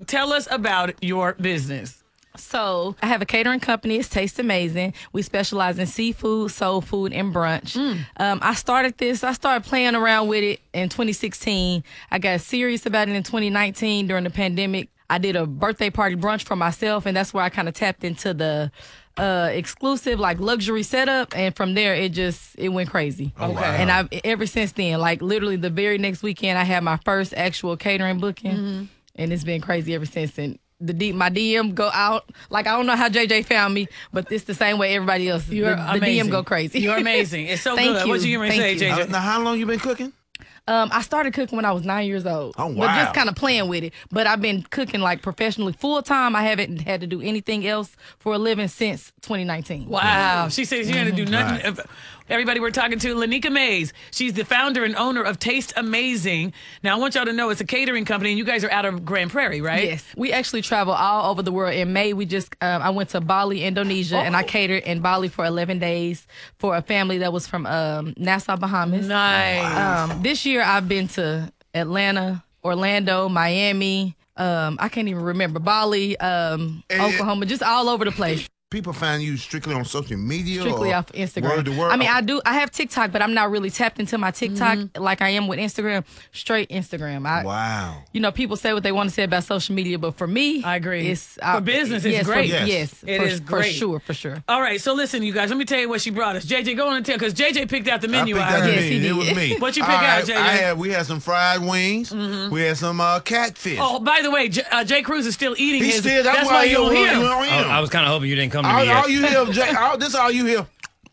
tell us about your business. So I have a catering company. It's Taste Amazing. We specialize in seafood, soul food, and brunch. I started playing around with it in 2016. I got serious about it in 2019 during the pandemic. I did a birthday party brunch for myself, and that's where I kind of tapped into the exclusive like luxury setup, and from there it went crazy. Oh, wow. And I've ever since then, like literally the very next weekend, I had my first actual catering booking, and it's been crazy ever since. And my DM go out. Like, I don't know how JJ found me, but it's the same way everybody else. You're the amazing. DM go crazy. You're amazing. It's so Thank good. you. What you going to say, Thank you. JJ? Now, how long you been cooking? I started cooking when I was 9 years old. Oh, wow. But just kind of playing with it. But I've been cooking like professionally full time. I haven't had to do anything else for a living since 2019. Wow. She says she had to do nothing. Everybody, we're talking to Lanika Mays. She's the founder and owner of Taste Amazing. Now, I want y'all to know it's a catering company, and you guys are out of Grand Prairie, right? Yes. We actually travel all over the world. In May, I went to Bali, Indonesia, and I catered in Bali for 11 days for a family that was from Nassau, Bahamas. Nice. This year, I've been to Atlanta, Orlando, Miami. I can't even remember. Bali, Oklahoma, just all over the place. People find you strictly on social media? Strictly or off Instagram. Word to word? I mean, I have TikTok, but I'm not really tapped into my TikTok like I am with Instagram. Straight Instagram. Wow. You know, people say what they want to say about social media, but for me, I agree. It's For business, it's yes, great. Yes, It is great. for sure. All right, so listen, you guys, let me tell you what she brought us. JJ, go on and tell, because JJ picked out the menu. I picked out the Yes, menu. he It was did. me. What you pick All out, right, JJ? we had some fried wings. We had some catfish. Oh, by the way, Jay Cruz is still eating He's his. still, that's why you don't hear him. I was kind of hoping you didn't come to me All yet. you hear, Jay, this all you hear.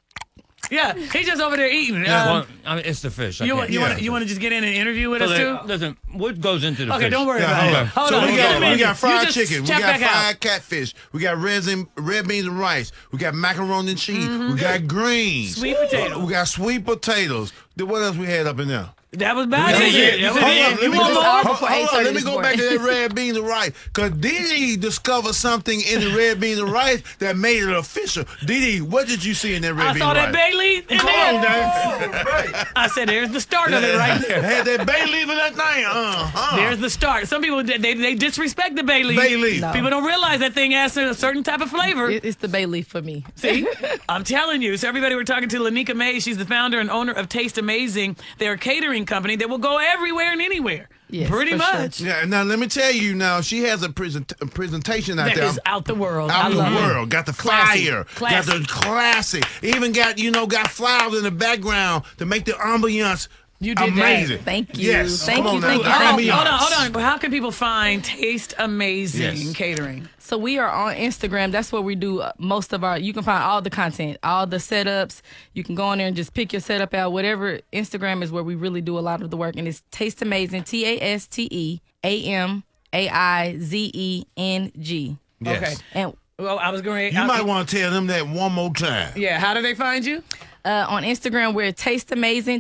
Yeah, he's just over there eating. Well, I mean, it's the fish. You want to just get in and interview with us too? Listen, what goes into the fish? Okay, don't worry Yeah, about it. hold Hold so on. we Get got, a menu. fried You just chicken. We check got back out. fried catfish. We got red beans and rice. We got macaroni and cheese. We got greens. Sweet potato. We got sweet potatoes. Then what else we had up in there? That was bad. Hold on, You want more? let me go back to that red beans and rice. Because Didi discovered something in the red beans and rice that made it official. Didi, what did you see in that red I beans saw and that rice? bay leaf in Come there. on, Dad. I said, there's the start of it right there. Had that bay leaf in that thing. There's the start. Some people, they disrespect the bay leaf. Bay leaf. No. People don't realize that thing has a certain type of flavor. It's the bay leaf for me. See, I'm telling you. So everybody, we're talking to Lanika Mays. She's the founder and owner of Taste Amazing. They're a catering company that will go everywhere and anywhere. Yes, Pretty for much. sure. Yeah, now let me tell you now, she has a presentation out That there. is out the world. Out I the love it. world. Got the Classy. fire. Classy. Got the classy. Even got flowers in the background to make the ambiance You did that. amazing. Thank you. Yes. Thank Come you, on thank now. you, thank you. Hold on. But how can people find Taste Amazing Yes. Catering? So we are on Instagram. That's where we do most of our. You can find all the content, all the setups. You can go on there and just pick your setup out. Whatever. Instagram is where we really do a lot of the work, and it's Taste Amazing. TasteAmazing. Yes. Okay. And Well, I was going You might want to tell them that one more time. Yeah, how do they find you? on Instagram, we're Taste Amazing.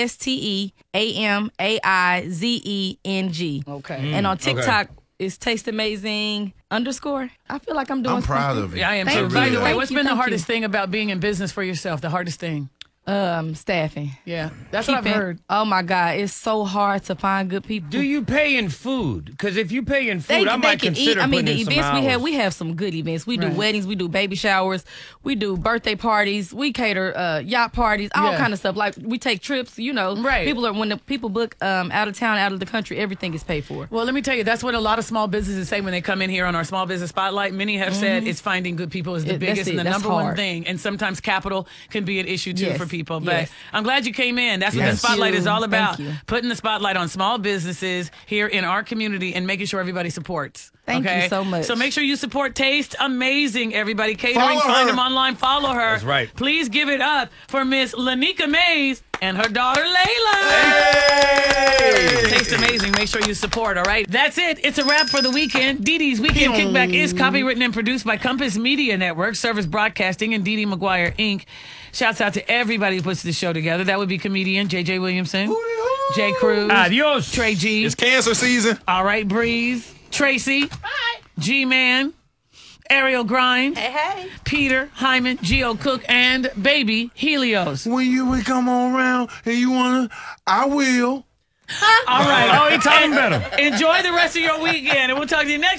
TasteAmazing. Okay. And on TikTok, it's Taste Amazing _ I feel like I'm doing. I'm proud something. of you. Yeah, I am Thank too. you. By the way, Thank what's you, been the thank hardest you. thing about being in business for yourself? The hardest thing? Staffing. Yeah, that's what I've heard. Oh my God, it's so hard to find good people. Do you pay in food? Because if you pay in food, I might can consider eat. I mean, putting the in some events hours. we have some good events. We do Right. weddings, we do baby showers, we do birthday parties, we cater yacht parties, all Yeah. kind of stuff. Like we take trips. You know, Right. when the people book out of town, out of the country, everything is paid for. Well, let me tell you, that's what a lot of small businesses say when they come in here on our Small Business Spotlight. Many have said it's finding good people is the That's biggest and the that's number one hard. thing. And sometimes capital can be an issue too Yes, for people. But yes. I'm glad you came in. That's what the Yes. Spotlight is all Thank about. you. Putting the spotlight on small businesses here in our community and making sure everybody supports. Thank you okay? so much. So make sure you support Taste Amazing, everybody. Catering, Follow find her. them online, follow her. That's right. Please give it up for Miss Lanika Mays and her daughter Layla. Hey! Taste Amazing. Make sure you support, all right? That's it. It's a wrap for the weekend. Dee Dee's Weekend Kickback is copywritten and produced by Compass Media Network, Service Broadcasting, and Dee Dee McGuire, Inc. Shouts out to everybody who puts this show together. That would be comedian J.J. Williamson, Jay Cruz, Adios. Trey G. It's cancer season. All right, Breeze, Tracy, G-Man, Ariel Grind, Peter, Hyman, Geo Cook, and Baby Helios. When you would come on around and you wanna, I will. All right. Oh, he talking better. Enjoy the rest of your weekend, and we'll talk to you next